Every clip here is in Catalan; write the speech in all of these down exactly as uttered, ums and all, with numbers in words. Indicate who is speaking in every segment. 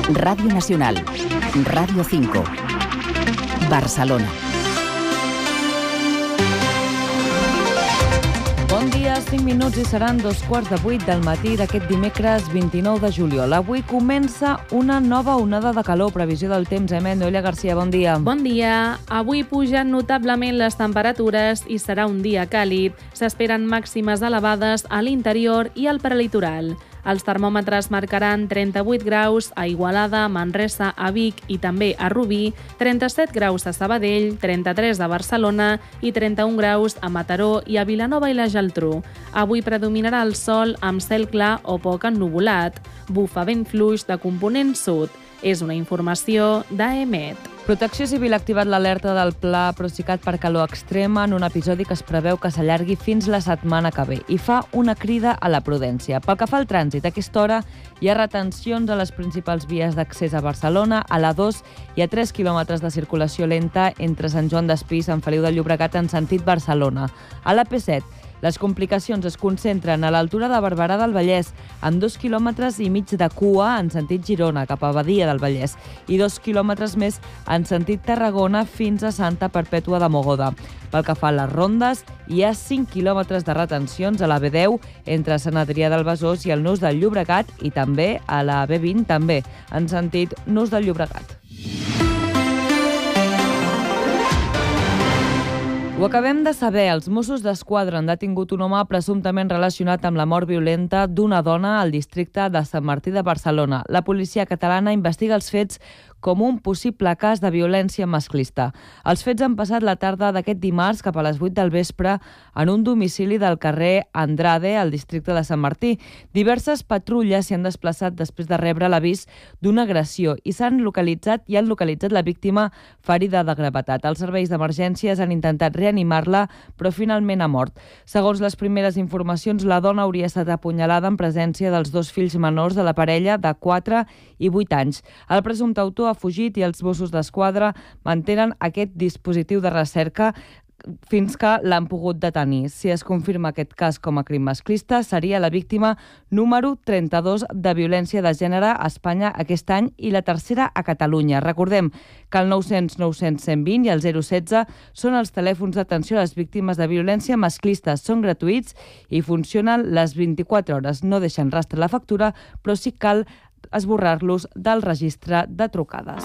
Speaker 1: Radio Nacional, Radio cinco, Barcelona.
Speaker 2: Bon dia, cinc minuts i seran dos quarts de vuit del matí d'aquest dimecres vint-i-nou de juliol. Avui comença una nova onada de calor. Previsió del temps, eh, Noelia Garcia, bon dia.
Speaker 3: Bon dia. Avui pugen notablement les temperatures i serà un dia càlid. S'esperen màximes elevades a l'interior i al prelitoral. Els termòmetres marcaran trenta-vuit graus a Igualada, Manresa, a Vic i també a Rubí, trenta-set graus a Sabadell, trenta-tres a Barcelona i trenta-un graus a Mataró i a Vilanova i la Geltrú. Avui predominarà el sol amb cel clar o poc ennuvolat. Bufa vent fluix de component sud. És una informació d'A E M E T.
Speaker 2: Protecció Civil ha activat l'alerta del Pla Procicat per calor extrema en un episodi que es preveu que s'allargui fins la setmana que ve i fa una crida a la prudència. Pel que fa al trànsit, a aquesta hora hi ha retencions a les principals vies d'accés a Barcelona. A la dos hi ha tres quilòmetres de circulació lenta entre Sant Joan d'Espí i Sant Feliu de Llobregat en sentit Barcelona. A la P set, les complicacions es concentren a l'altura de Barberà del Vallès, amb dos quilòmetres i mig de cua en sentit Girona, cap a Badia del Vallès, i dos quilòmetres més en sentit Tarragona fins a Santa Perpètua de Mogoda. Pel que fa a les rondes, hi ha cinc quilòmetres de retencions a la B deu entre Sant Adrià del Besòs i el Nus del Llobregat i també a la B vint, també en sentit Nus del Llobregat. Ho acabem de saber, els Mossos d'Esquadra han detingut un home presumptament relacionat amb la mort violenta d'una dona al districte de Sant Martí de Barcelona. La policia catalana investiga els fets com un possible cas de violència masclista. Els fets han passat la tarda d'aquest dimarts cap a les vuit del vespre en un domicili del carrer Andrade, al districte de Sant Martí. Diverses patrulles s'hi han desplaçat després de rebre l'avís d'una agressió i s'han localitzat i han localitzat la víctima ferida de gravetat. Els serveis d'emergències han intentat reanimar-la, però finalment ha mort. Segons les primeres informacions, la dona hauria estat apunyalada en presència dels dos fills menors de la parella de quatre i vuit anys. El presumpte autor ha fugit i els Mossos d'Esquadra mantenen aquest dispositiu de recerca fins que l'han pogut detenir. Si es confirma aquest cas com a crim masclista, seria la víctima número trenta-dos de violència de gènere a Espanya aquest any i la tercera a Catalunya. Recordem que el nou cents nou cents cent vint i el zero setze són els telèfons d'atenció a les víctimes de violència masclista. Són gratuïts i funcionen les vint-i-quatre hores. No deixen rastre a la factura, però sí cal esborrar-los del registre de trucades.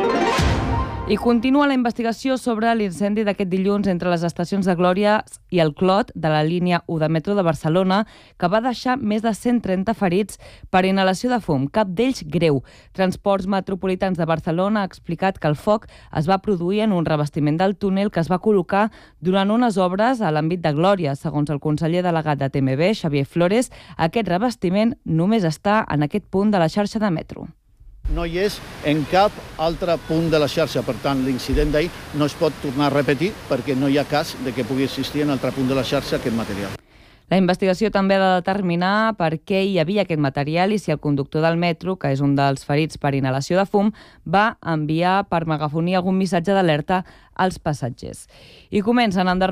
Speaker 2: I continua la investigació sobre l'incendi d'aquest dilluns entre les estacions de Glòria i el Clot de la línia u de metro de Barcelona, que va deixar més de cent trenta ferits per inhalació de fum, cap d'ells greu. Transports Metropolitans de Barcelona ha explicat que el foc es va produir en un revestiment del túnel que es va col·locar durant unes obres a l'àmbit de Glòria. Segons el conseller delegat de T M B, Xavier Flores, aquest revestiment només està en aquest punt de la xarxa de metro.
Speaker 4: No hi és en cap altre punt de la xarxa. Per tant, l'incident d'ahir no es pot tornar a repetir perquè no hi ha cas de que pugui existir en altre punt de la xarxa aquest material.
Speaker 2: La investigació també ha de determinar per què hi havia aquest material i si el conductor del metro, que és un dels ferits per inhalació de fum, va enviar per megafonia algun missatge d'alerta als passatgers. I comencen a enderrocar